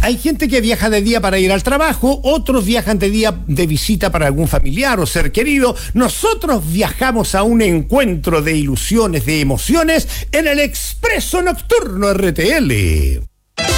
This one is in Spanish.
Hay gente que viaja de día para ir al trabajo, otros viajan de día de visita para algún familiar o ser querido. Nosotros viajamos a un encuentro de ilusiones, de emociones, en el Expreso Nocturno RTL.